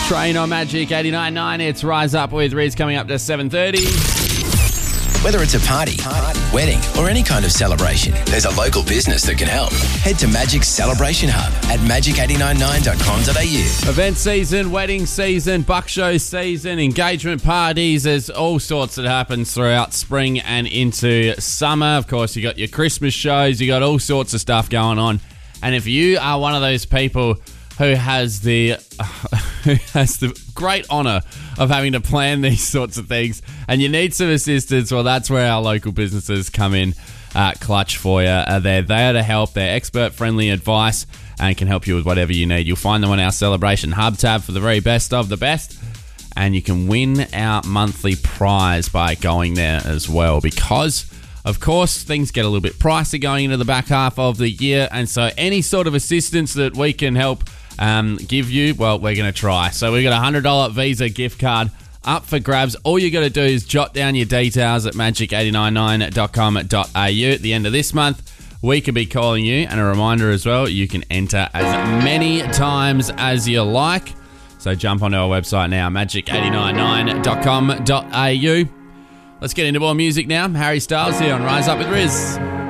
Train on Magic 89.9. It's Rise Up with Riz coming up to 7:30. Whether it's a party, wedding, or any kind of celebration, there's a local business that can help. Head to Magic's Celebration Hub at magic899.com.au. Event season, wedding season, buck show season, engagement parties. There's all sorts that happens throughout spring and into summer. Of course, you got your Christmas shows. You got all sorts of stuff going on. And if you are one of those people who has the great honour of having to plan these sorts of things, and you need some assistance, well, that's where our local businesses come in clutch for you. They're there to help. They're expert-friendly advice and can help you with whatever you need. You'll find them on our Celebration Hub tab for the very best of the best, and you can win our monthly prize by going there as well, because of course, things get a little bit pricey going into the back half of the year, and so any sort of assistance that we can help give you, well, we're going to try. So we've got a $100 Visa gift card up for grabs. All you got to do is jot down your details at magic899.com.au. At the end of this month, we could be calling you, and a reminder as well, you can enter as many times as you like. So jump onto our website now, magic899.com.au. Let's get into more music now. Harry Styles here on Rise Up with Riz.